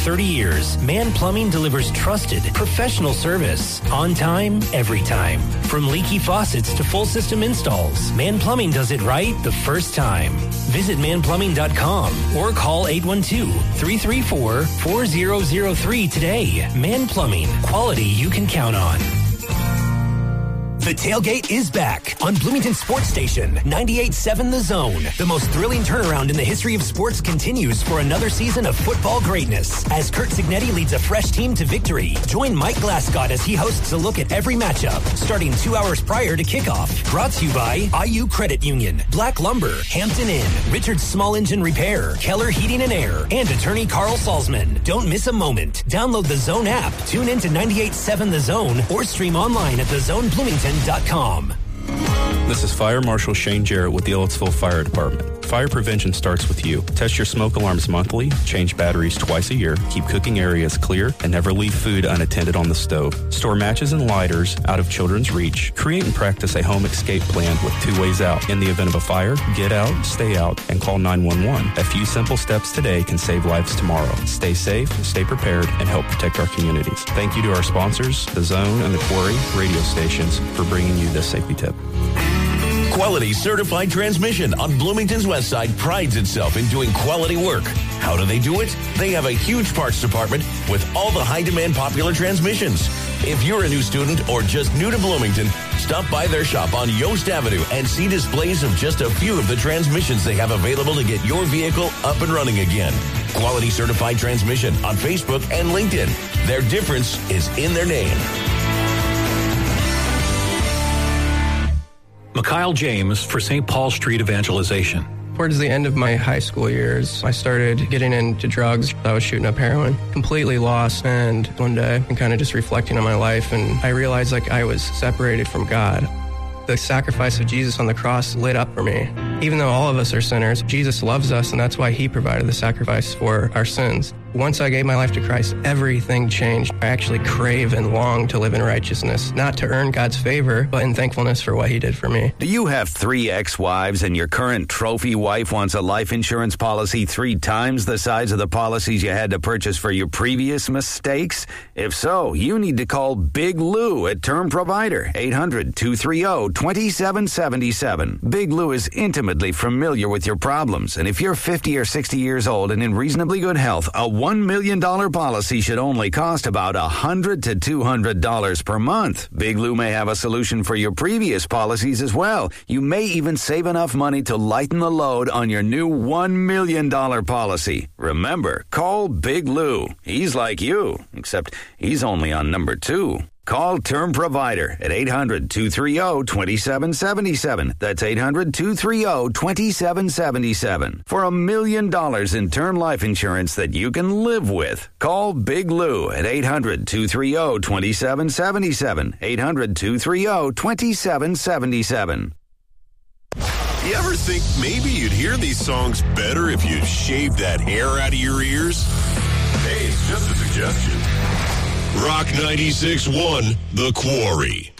30 years, Mann Plumbing delivers trusted, professional service. On time, every time. From leaky faucets to full system installs, Mann Plumbing does it right the first time. Visit manplumbing.com or call 812-334-4003 today. Mann Plumbing, quality you can count on. The tailgate is back on Bloomington Sports Station, 98.7 The Zone. The most thrilling turnaround in the history of sports continues for another season of football greatness. As Kurt Cignetti leads a fresh team to victory, join Mike Glasgow as he hosts a look at every matchup, starting 2 hours prior to kickoff. Brought to you by IU Credit Union, Black Lumber, Hampton Inn, Richard's Small Engine Repair, Keller Heating and Air, and attorney Carl Salzman. Don't miss a moment. Download the Zone app, tune in to 98.7 The Zone, or stream online at thezonebloomington.com. This is Fire Marshal Shane Jarrett with the Ellettsville Fire Department. Fire prevention starts with you. Test your smoke alarms monthly, change batteries twice a year, keep cooking areas clear, and never leave food unattended on the stove. Store matches and lighters out of children's reach. Create and practice a home escape plan with 2 ways out. In the event of a fire, get out, stay out, and call 911. A few simple steps today can save lives tomorrow. Stay safe, stay prepared, and help protect our communities. Thank you to our sponsors, The Zone and The Quarry radio stations, for bringing you this safety tip. Quality Certified Transmission on Bloomington's West Side prides itself in doing quality work. How do they do it? They have a huge parts department with all the high-demand popular transmissions. If you're a new student or just new to Bloomington, stop by their shop on Yost Avenue and see displays of just a few of the transmissions they have available to get your vehicle up and running again. Quality Certified Transmission on Facebook and LinkedIn. Their difference is in their name. Mikhail James for St. Paul Street Evangelization. Towards the end of my high school years, I started getting into drugs. I was shooting up heroin, completely lost. And one day, I'm kind of just reflecting on my life, and I realized like I was separated from God. The sacrifice of Jesus on the cross lit up for me. Even though all of us are sinners, Jesus loves us, and that's why he provided the sacrifice for our sins. Once I gave my life to Christ, everything changed. I actually crave and long to live in righteousness, not to earn God's favor, but in thankfulness for what he did for me. Do you have 3 ex-wives and your current trophy wife wants a life insurance policy 3 times the size of the policies you had to purchase for your previous mistakes? If so, you need to call Big Lou at Term Provider, 800-230-2777. Big Lou is intimately familiar with your problems, and if you're 50 or 60 years old and in reasonably good health, a $1 million policy should only cost about $100 to $200 per month. Big Lou may have a solution for your previous policies as well. You may even save enough money to lighten the load on your new $1 million policy. Remember, call Big Lou. He's like you, except he's only on number 2. Call Term Provider at 800-230-2777. That's 800-230-2777. For $1 million in term life insurance that you can live with. Call Big Lou at 800-230-2777. 800-230-2777. You ever think maybe you'd hear these songs better if you shaved that hair out of your ears? Hey, it's just a suggestion. Rock 96.1, The Quarry.